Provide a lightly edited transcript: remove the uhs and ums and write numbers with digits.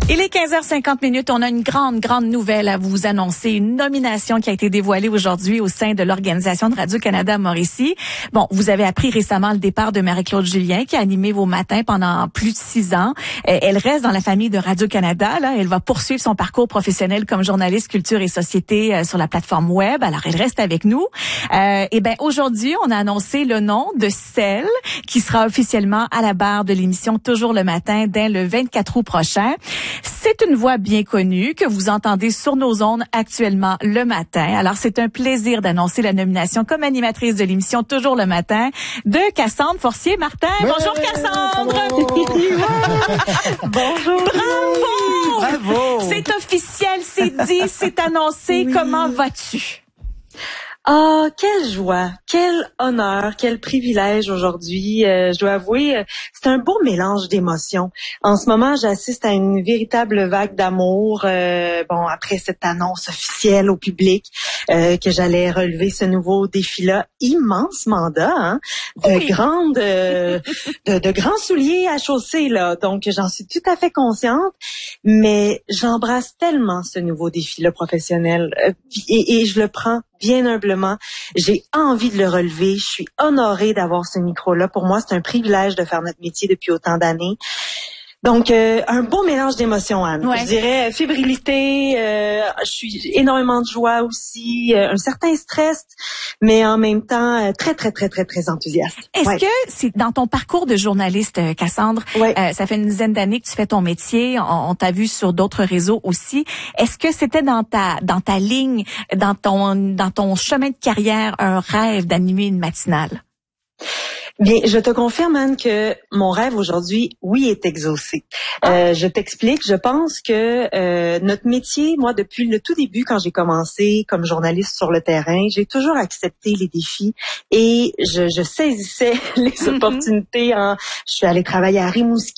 Il est 15h50. On a une grande nouvelle à vous annoncer. Une nomination qui a été dévoilée aujourd'hui au sein de l'organisation de Radio-Canada Mauricie. Bon, vous avez appris récemment le départ de Marie-Claude Julien qui a animé vos matins pendant plus de 6 ans. Elle reste dans la famille de Radio-Canada. Là, elle va poursuivre son parcours professionnel comme journaliste culture et société sur la plateforme web. Alors, elle reste avec nous. Et ben aujourd'hui, on a annoncé le nom de celle qui sera officiellement à la barre de l'émission Toujours le matin dès le 24 août prochain. C'est une voix bien connue que vous entendez sur nos ondes actuellement le matin. Alors, c'est un plaisir d'annoncer la nomination comme animatrice de l'émission Toujours le matin de Cassandre Forcier-Martin. Bonjour Cassandre! Bonjour! Bravo! C'est officiel, c'est dit, c'est annoncé. Oui. Comment vas-tu? Ah, quelle joie, quel honneur, quel privilège aujourd'hui. Je dois avouer, c'est un beau mélange d'émotions. En ce moment, j'assiste à une véritable vague d'amour. Après cette annonce officielle au public que j'allais relever ce nouveau défi-là, immense mandat, hein, de grands souliers à chausser là. Donc, j'en suis tout à fait consciente, mais j'embrasse tellement ce nouveau défi-là professionnel et je le prends bien humblement. J'ai envie de le relever. Je suis honorée d'avoir ce micro-là. Pour moi, c'est un privilège de faire notre métier depuis autant d'années. Donc, un beau mélange d'émotions, Anne. Ouais. Je dirais fébrilité, je suis énormément de joie aussi, un certain stress, mais en même temps, très enthousiaste. Est-ce que c'est dans ton parcours de journaliste, Cassandre, ça fait une dizaine d'années que tu fais ton métier, on t'a vu sur d'autres réseaux aussi. Est-ce que c'était dans ta ligne, dans ton chemin de carrière, un rêve d'animer une matinale? Bien, je te confirme, Anne, que mon rêve aujourd'hui, oui, est exaucé. Je t'explique, je pense que notre métier, moi, depuis le tout début, quand j'ai commencé comme journaliste sur le terrain, j'ai toujours accepté les défis et je saisissais les opportunités. Je suis allée travailler à Rimouski.